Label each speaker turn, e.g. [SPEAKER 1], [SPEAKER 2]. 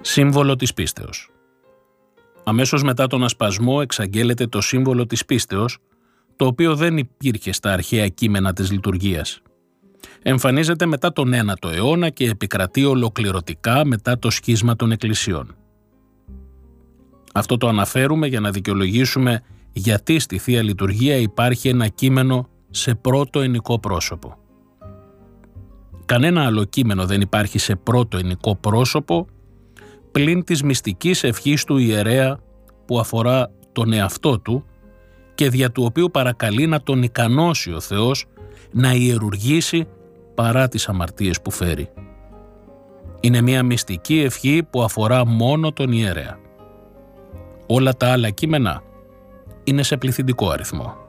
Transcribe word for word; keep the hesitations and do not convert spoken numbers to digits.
[SPEAKER 1] Σύμβολο της πίστεως. Αμέσως μετά τον ασπασμό εξαγγέλλεται το σύμβολο της πίστεως, το οποίο δεν υπήρχε στα αρχαία κείμενα της λειτουργίας. Εμφανίζεται μετά τον ένατο αιώνα και επικρατεί ολοκληρωτικά μετά το σχίσμα των εκκλησιών. Αυτό το αναφέρουμε για να δικαιολογήσουμε γιατί στη Θεία Λειτουργία υπάρχει ένα κείμενο σε πρώτο ενικό πρόσωπο. Κανένα άλλο κείμενο δεν υπάρχει σε πρώτο ενικό πρόσωπο πλην της μυστικής ευχής του ιερέα που αφορά τον εαυτό του και δια του οποίου παρακαλεί να τον ικανώσει ο Θεός να ιερουργήσει παρά τις αμαρτίες που φέρει. Είναι μια μυστική ευχή που αφορά μόνο τον ιερέα. Όλα τα άλλα κείμενα είναι σε πληθυντικό αριθμό.